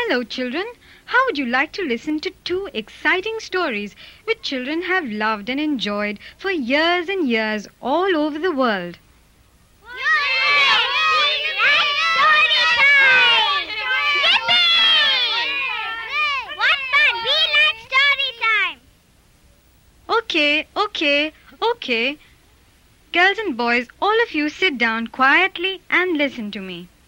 Hello, children. How would you like to listen to two exciting stories which children have loved and enjoyed for years and years all over the world? Okay. Girls and boys, all of you sit down quietly and listen to me.